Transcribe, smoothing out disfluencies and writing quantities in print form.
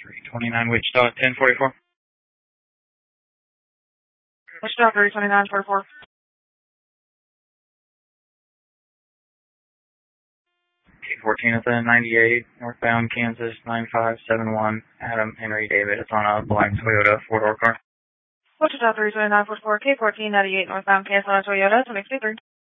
329 Wichita, 1044. Wichita, 32944. K14 at the 98, northbound Kansas, 9571, Adam Henry David. It's on a black Toyota four-door car. Wichita, 32944, K14, 98, northbound Kansas, Toyota, 23.